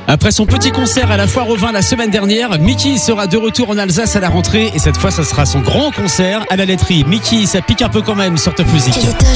Après son petit concert à la Foire aux Vins la semaine dernière, Mickey sera de retour en Alsace à la rentrée et cette fois ça sera son grand concert à la laiterie. Mickey, ça pique un peu quand même sur Top Music.